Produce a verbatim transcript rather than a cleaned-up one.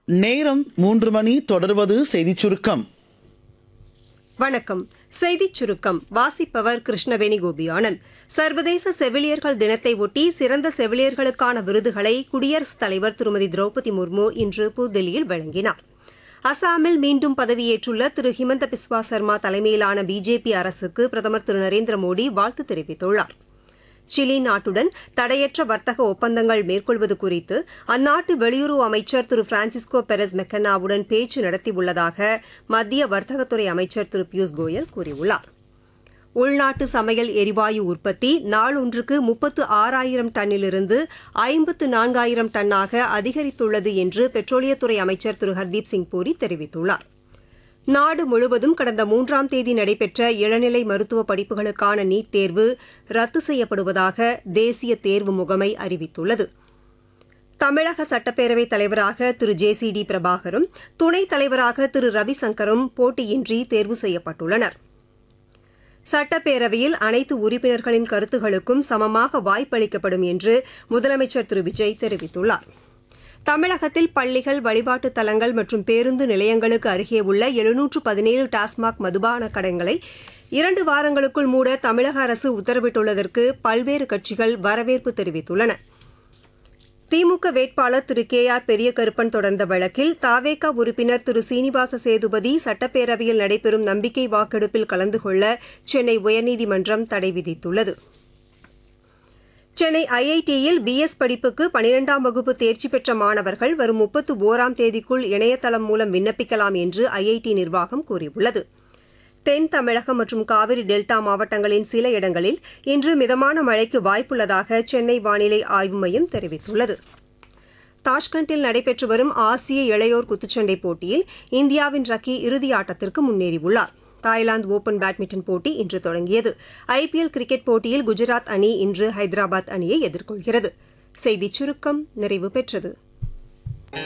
நேரம் மூன்று மணி. தொடர்வது செய்திச் சுருக்கம். வணக்கம். செய்திச் சுருக்கம் வாசிப்பவர் கிருஷ்ணவேணி கோபியானந்த். சர்வதேச செவிலியர்கள் தினத்தை ஒட்டி சிறந்த செவிலியர்களுக்கான விருதுகளை குடியரசுத் தலைவர் திருமதி திரௌபதி முர்மு இன்று புதுதில்லியில் வழங்கினார். அசாமில் மீண்டும் பதவியேற்றுள்ள திரு ஹிமந்த பிஸ்வா சர்மா தலைமையிலான பிஜேபி அரசுக்கு பிரதமர் திரு நரேந்திர மோடி வாழ்த்து தெரிவித்துள்ளார். சிலி நாட்டுடன் தடையற்ற வர்த்தக ஒப்பந்தங்கள் மேற்கொள்வது குறித்து அந்நாட்டு வெளியுறவு அமைச்சர் திரு பிரான்சிஸ்கோ பெரஸ் மெக்கன்னாவுடன் பேச்சு நடத்தியுள்ளதாக மத்திய வர்த்தகத்துறை அமைச்சர் திரு பியூஷ் கோயல் கூறியுள்ளார். உள்நாட்டு சமையல் எரிவாயு உற்பத்தி நாளொன்றுக்கு முப்பத்து ஆறாயிரம் டன்னிலிருந்து ஐம்பத்து நான்காயிரம் டன்னாக அதிகரித்துள்ளது என்று பெட்ரோலியத்துறை அமைச்சர் திரு ஹர்தீப் சிங் பூரி தெரிவித்துள்ளார். நாடு முழுவதும் கடந்த மூன்றாம் தேதி நடைபெற்ற இளநிலை மருத்துவ படிப்புகளுக்கான நீட் தேர்வு ரத்து செய்யப்படுவதாக தேசிய தேர்வு முகமை அறிவித்துள்ளது. தமிழக சட்டப்பேரவைத் தலைவராக திரு ஜே சி டி பிரபாகரும் துணைத் தலைவராக திரு ரவிசங்கரும் போட்டியின்றி தேர்வு செய்யப்பட்டுள்ளனர். சட்டப்பேரவையில் அனைத்து உறுப்பினர்களின் கருத்துகளுக்கும் சமமாக வாய்ப்பளிக்கப்படும் என்று முதலமைச்சர் திரு விஜய் தெரிவித்துள்ளார். தமிழகத்தில் பள்ளிகள், வழிபாட்டுத் தலங்கள் மற்றும் பேருந்து நிலையங்களுக்கு அருகே உள்ள எழுநூற்று பதினேழு டாஸ்மாக் மதுபான கடைகளை இரண்டு வாரங்களுக்குள் மூட தமிழக அரசு உத்தரவிட்டுள்ளதற்கு பல்வேறு கட்சிகள் வரவேற்பு தெரிவித்துள்ளன. திமுக வேட்பாளர் திரு கே ஆர் பெரியகருப்பன் தொடர்ந்த வழக்கில் தாவேகா உறுப்பினர் திரு சீனிவாச சேதுபதி சட்டப்பேரவையில் நடைபெறும் நம்பிக்கை வாக்கெடுப்பில் கலந்து கொள்ள சென்னை உயர்நீதிமன்றம் தடை விதித்துள்ளது. சென்னை ஐ ஐ டியில் பி எஸ் படிப்புக்கு பனிரெண்டாம் வகுப்பு தேர்ச்சி பெற்ற மாணவர்கள் வரும் முப்பத்து ஓராம் தேதிக்குள் இணையதளம் மூலம் விண்ணப்பிக்கலாம் என்று ஐ ஐ டி நிர்வாகம் கூறியுள்ளது. தென் தமிழகம் மற்றும் காவிரி டெல்டா மாவட்டங்களின் சில இடங்களில் இன்று மிதமான மழைக்கு வாய்ப்புள்ளதாக சென்னை வானிலை ஆய்வு மையம் தெரிவித்துள்ளது. தாஷ்கண்டில் நடைபெற்று வரும் ஆசிய இளையோர் குத்துச்சண்டை போட்டியில் இந்தியாவின் ரக்கி இறுதி ஆட்டத்திற்கு முன்னேறியுள்ளார். தாய்லாந்து ஓபன் பேட்மிண்டன் போட்டி இன்று தொடங்கியது. ஐ பி எல் கிரிக்கெட் போட்டியில் குஜராத் அணி இன்று ஹைதராபாத் அணியை எதிர்கொள்கிறது. செய்திச் சுருக்கம் நிறைவு பெற்றது.